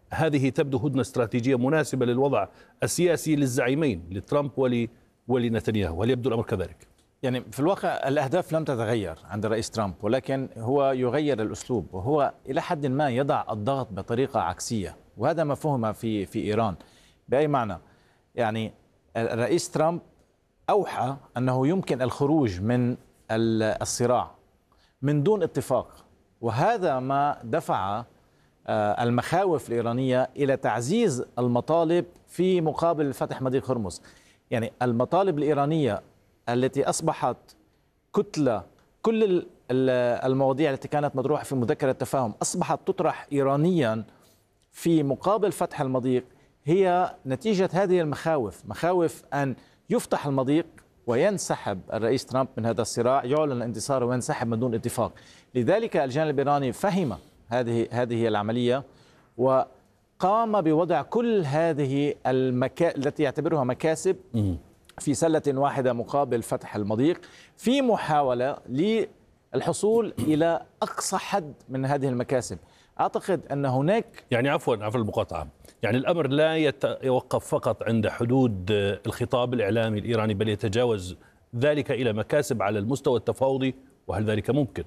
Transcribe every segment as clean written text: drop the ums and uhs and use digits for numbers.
هذه تبدو هدنة استراتيجية مناسبة للوضع السياسي للزعيمين لترامب ولنتنياهو، هل يبدو الأمر كذلك؟ يعني في الواقع الأهداف لم تتغير عند الرئيس ترامب، ولكن هو يغير الأسلوب، وهو إلى حد ما يضع الضغط بطريقة عكسية، وهذا ما فهم في إيران. بأي معنى؟ يعني الرئيس ترامب أوحى أنه يمكن الخروج من الصراع من دون اتفاق، وهذا ما دفع المخاوف الإيرانية إلى تعزيز المطالب في مقابل فتح مضيق هرمز. يعني المطالب الإيرانية التي أصبحت كتلة، كل المواضيع التي كانت مطروحة في مذكرة التفاهم أصبحت تطرح إيرانيا في مقابل فتح المضيق، هي نتيجة هذه المخاوف، مخاوف أن يفتح المضيق وينسحب الرئيس ترامب من هذا الصراع، يعلن الانتصار وينسحب من دون اتفاق. لذلك الجانب الإيراني فهم هذه العملية، وقام بوضع كل هذه التي يعتبرها مكاسب في سلة واحدة مقابل فتح المضيق، في محاولة للحصول إلى أقصى حد من هذه المكاسب. أعتقد أن هناك يعني عفوا المقاطعة، يعني الأمر لا يتوقف فقط عند حدود الخطاب الإعلامي الإيراني، بل يتجاوز ذلك إلى مكاسب على المستوى التفاوضي، وهل ذلك ممكن؟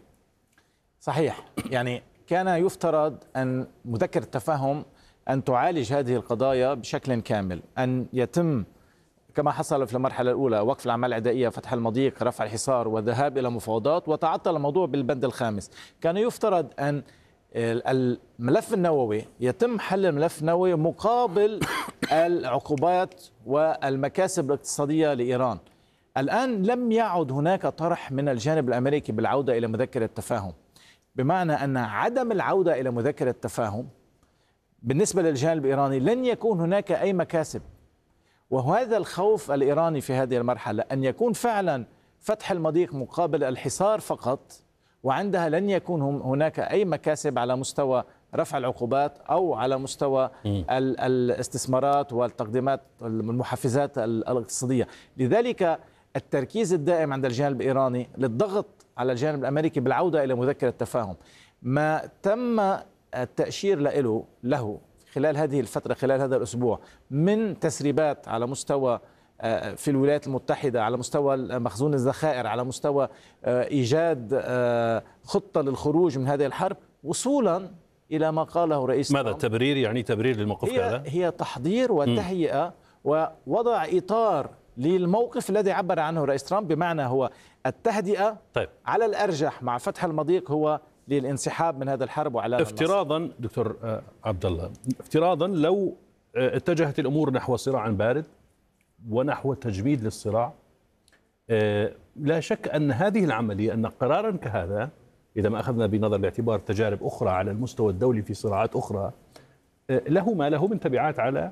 صحيح. يعني كان يفترض أن مذكرة التفاهم أن تعالج هذه القضايا بشكل كامل، أن يتم كما حصل في المرحلة الأولى وقف الأعمال العدائية، فتح المضيق، رفع الحصار، والذهاب إلى مفاوضات، وتعطل الموضوع بالبند الخامس. كان يفترض أن الملف النووي يتم حل الملف النووي مقابل العقوبات والمكاسب الاقتصادية لإيران. الآن لم يعد هناك طرح من الجانب الأمريكي بالعودة إلى مذكرة التفاهم، بمعنى أن عدم العودة إلى مذكرة التفاهم بالنسبة للجانب الإيراني لن يكون هناك أي مكاسب. وهذا الخوف الإيراني في هذه المرحلة، أن يكون فعلا فتح المضيق مقابل الحصار فقط، وعندها لن يكون هناك أي مكاسب على مستوى رفع العقوبات أو على مستوى الاستثمارات والتقديمات المحفزات الاقتصادية. لذلك التركيز الدائم عند الجانب الإيراني للضغط على الجانب الأمريكي بالعودة إلى مذكرة التفاهم. ما تم التأشير له خلال هذه الفترة، خلال هذا الأسبوع، من تسريبات على مستوى في الولايات المتحدة، على مستوى مخزون الذخائر، على مستوى إيجاد خطة للخروج من هذه الحرب، وصولا إلى ما قاله رئيس ماذا تبرير؟ يعني تبرير للموقف هذا؟ هي تحضير وتهيئة ووضع إطار للموقف الذي عبر عنه رئيس ترامب، بمعنى هو التهدئة. طيب، على الأرجح مع فتح المضيق هو للانسحاب من هذا الحرب وعلى افتراضا دكتور عبد الله، افتراضا لو اتجهت الأمور نحو صراع بارد ونحو تجميد للصراع، لا شك أن هذه العملية، أن قرارا كهذا إذا ما أخذنا بنظر الاعتبار تجارب أخرى على المستوى الدولي في صراعات أخرى، له ما له من تبعات على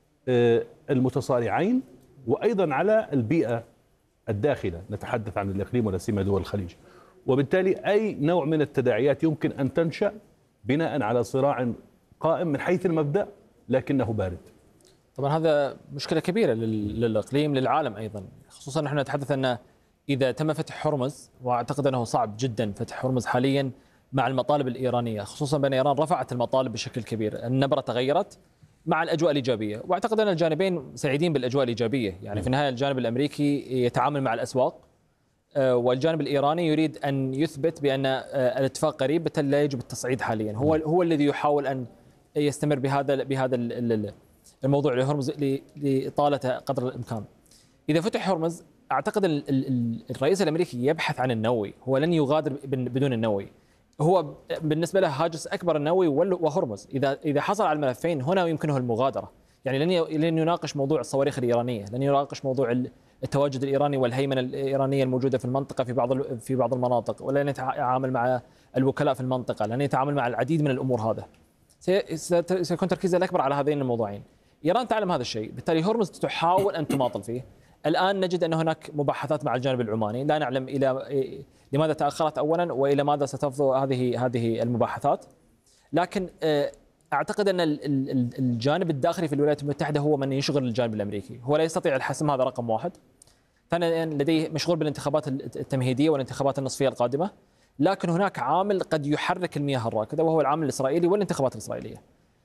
المتصارعين، وأيضا على البيئة الداخلة، نتحدث عن الإقليم ولا سيما دول الخليج. وبالتالي أي نوع من التداعيات يمكن أن تنشأ بناء على صراع قائم من حيث المبدأ لكنه بارد. طبعا هذا مشكلة كبيرة للإقليم، للعالم أيضا، خصوصا نحن نتحدث أن إذا تم فتح هرمز، وأعتقد أنه صعب جدا فتح هرمز حاليا مع المطالب الإيرانية، خصوصا بأن إيران رفعت المطالب بشكل كبير، النبرة تغيرت مع الأجواء الإيجابية، وأعتقد أن الجانبين سعيدين بالأجواء الإيجابية. يعني في النهاية الجانب الأمريكي يتعامل مع الأسواق، والجانب الإيراني يريد أن يثبت بأن الاتفاق قريب، بالتالي لا يجب التصعيد حاليا. هو الذي يحاول أن يستمر بهذا الموضوع لهرمز لإطالة قدر الإمكان. إذا فتح هرمز، أعتقد الرئيس الأمريكي يبحث عن النووي، هو لن يغادر بدون النووي. هو بالنسبة له هاجس أكبر النووي وهرمز. إذا حصل على الملفين هنا يمكنه المغادرة. يعني لن يناقش موضوع الصواريخ الإيرانية، لن يناقش موضوع التواجد الإيراني والهيمنة الإيرانية الموجودة في المنطقة في بعض المناطق، ولن يتعامل مع الوكلاء في المنطقة، لن يتعامل مع العديد من الأمور. هذا سيكون تركيزها الأكبر على هذين الموضوعين. إيران تعلم هذا الشيء، بالتالي هرمز تحاول أن تماطل فيه. الآن نجد أن هناك مباحثات مع الجانب العماني، لا نعلم لماذا تأخرت أولا وإلى ماذا ستفضي هذه المباحثات. لكن أعتقد أن الجانب الداخلي في الولايات المتحدة هو من يشغل الجانب الأمريكي، هو لا يستطيع الحسم، هذا رقم واحد. ثانيا لديه مشغول بالانتخابات التمهيدية والانتخابات النصفية القادمة، لكن هناك عامل قد يحرك المياه الراكدة، وهو العامل الإسرائيلي والانتخابات الإسرائيلية.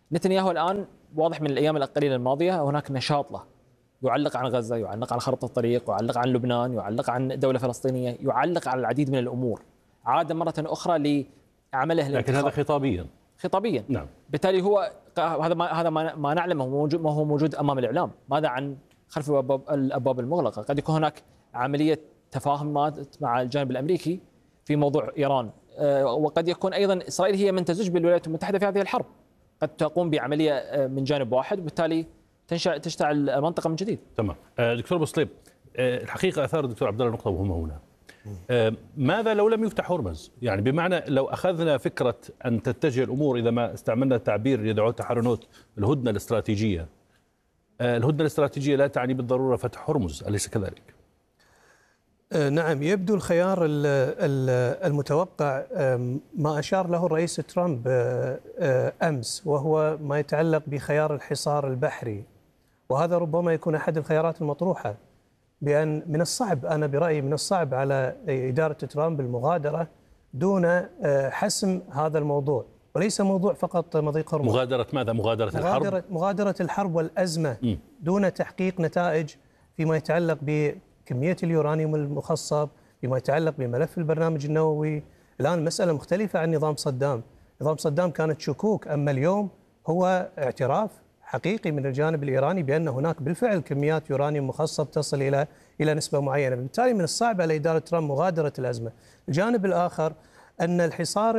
نتنياهو الآن واضح من الأيام القليلة الماضية هناك نشاط له، يعلق عن غزة، يعلق عن خريطة الطريق، يعلق عن لبنان، يعلق عن دولة فلسطينية، يعلق على العديد من الأمور. عاد مرة أخرى لعمله لكن هذا خطابيا. نعم. بالتالي هو هذا ما نعلمه ما هو موجود أمام الإعلام. ماذا عن خلف الأبواب المغلقة؟ قد يكون هناك عملية تفاهمات مع الجانب الأمريكي في موضوع إيران، وقد يكون أيضا إسرائيل هي من تزج بالولايات المتحدة في هذه الحرب، قد تقوم بعملية من جانب واحد وبالتالي تشتعل المنطقة من جديد. تمام. دكتور بوصليب، الحقيقة أثار الدكتور عبد الله نقطة مهمة هنا. ماذا لو لم يفتح هرمز؟ يعني بمعنى لو أخذنا فكرة أن تتجه الأمور، إذا ما استعملنا التعبير يدعو تحرنوت الهدنة الاستراتيجية، الهدنة الاستراتيجية لا تعني بالضرورة فتح هرمز، أليس كذلك؟ نعم، يبدو الخيار المتوقع ما أشار له الرئيس ترامب أمس، وهو ما يتعلق بخيار الحصار البحري، وهذا ربما يكون أحد الخيارات المطروحة، بأن من الصعب، أنا برأيي من الصعب على إدارة ترامب المغادرة دون حسم هذا الموضوع، وليس موضوع فقط مضيق هرمز. مغادرة ماذا؟ مغادرة الحرب؟ مغادرة الحرب والأزمة دون تحقيق نتائج فيما يتعلق بكمية اليورانيوم المخصب، فيما يتعلق بملف البرنامج النووي. الآن مسألة مختلفة عن نظام صدام. نظام صدام كانت شكوك، أما اليوم هو اعتراف حقيقي من الجانب الإيراني بأن هناك بالفعل كميات يورانيوم مخصب تصل إلى نسبة معينة. بالتالي من الصعب على إدارة ترامب مغادرة الأزمة. الجانب الآخر أن الحصار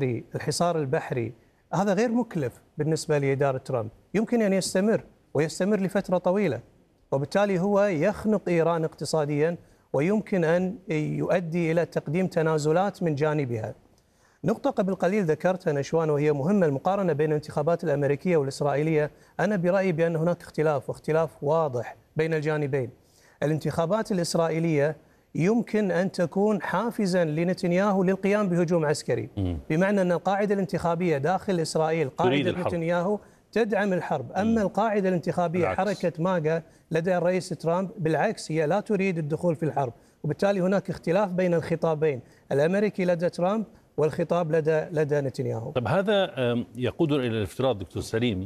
البحري هذا غير مكلف بالنسبة لإدارة ترامب، يمكن أن يستمر لفترة طويلة، وبالتالي هو يخنق إيران اقتصاديا ويمكن أن يؤدي إلى تقديم تنازلات من جانبها. نقطة قبل قليل ذكرتها نشوان وهي مهمة، المقارنة بين الانتخابات الأمريكية والإسرائيلية. أنا برأيي بأن هناك واختلاف واضح بين الجانبين. الانتخابات الإسرائيلية يمكن أن تكون حافزا لنتنياهو للقيام بهجوم عسكري، بمعنى أن القاعدة الانتخابية داخل إسرائيل قاعدة نتنياهو تدعم الحرب، أما القاعدة الانتخابية حركة ماغا لدى الرئيس ترامب بالعكس هي لا تريد الدخول في الحرب، وبالتالي هناك اختلاف بين الخطابين، الأمريكي لدى ترامب والخطاب لدى نتنياهو. طب هذا يقودنا إلى الافتراض دكتور سليم،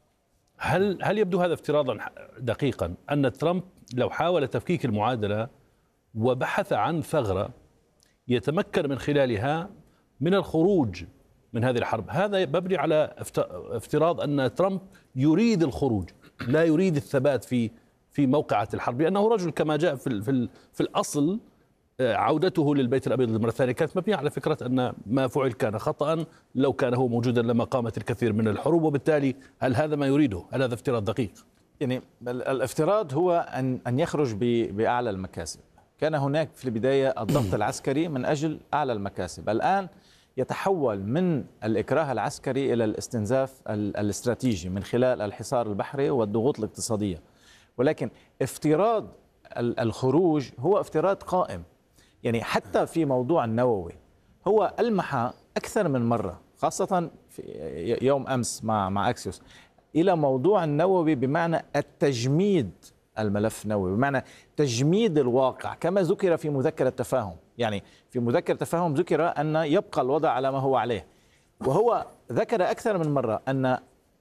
هل يبدو هذا افتراضا دقيقا أن ترامب لو حاول تفكيك المعادلة وبحث عن ثغرة يتمكن من خلالها من الخروج من هذه الحرب؟ هذا مبني على افتراض أن ترامب يريد الخروج، لا يريد الثبات في موقعة الحرب، لأنه رجل كما جاء في الأصل عودته للبيت الأبيض مرة ثانية كانت مبنية على فكرة أن ما فعل كان خطأ، لو كان هو موجودا لما قامت الكثير من الحروب، وبالتالي هل هذا ما يريده؟ هل هذا افتراض دقيق؟ يعني الافتراض هو أن يخرج بأعلى المكاسب. كان هناك في البداية الضغط العسكري من أجل أعلى المكاسب، الآن يتحول من الإكراه العسكري إلى الاستنزاف الاستراتيجي من خلال الحصار البحري والضغوط الاقتصادية. ولكن افتراض الخروج هو افتراض قائم، يعني حتى في موضوع النووي هو ألمح أكثر من مرة، خاصة في يوم أمس مع أكسيوس، إلى موضوع النووي بمعنى التجميد الملف النووي، بمعنى تجميد الواقع كما ذكر في مذكرة التفاهم. يعني في مذكرة التفاهم ذكر أن يبقى الوضع على ما هو عليه، وهو ذكر أكثر من مرة أن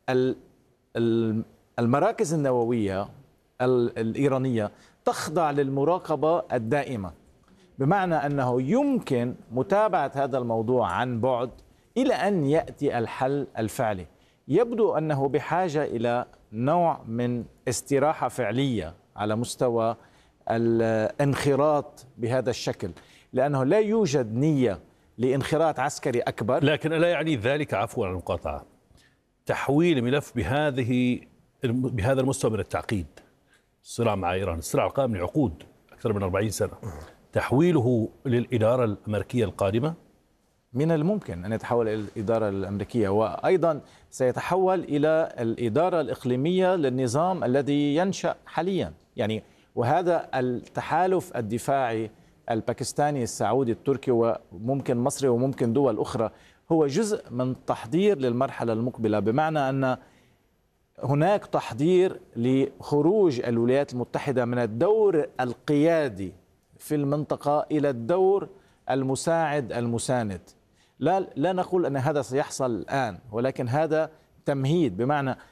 المراكز النووية الإيرانية تخضع للمراقبة الدائمة، بمعنى أنه يمكن متابعة هذا الموضوع عن بعد إلى أن يأتي الحل الفعلي. يبدو أنه بحاجة إلى نوع من استراحة فعلية على مستوى الانخراط بهذا الشكل، لأنه لا يوجد نية لانخراط عسكري أكبر. لكن ألا يعني ذلك، عفوا عن المقاطعة، تحويل ملف بهذا المستوى من التعقيد، الصراع مع إيران، الصراع القائم لعقود أكثر من 40 سنة، تحويله للإدارة الأمريكية القادمة؟ من الممكن أن يتحول إلى الإدارة الأمريكية، وأيضا سيتحول إلى الإدارة الإقليمية للنظام الذي ينشأ حاليا. يعني وهذا التحالف الدفاعي الباكستاني السعودي التركي وممكن مصري وممكن دول أخرى هو جزء من تحضير للمرحلة المقبلة، بمعنى أن هناك تحضير لخروج الولايات المتحدة من الدور القيادي في المنطقة إلى الدور المساعد المساند. لا نقول أن هذا سيحصل الآن، ولكن هذا تمهيد، بمعنى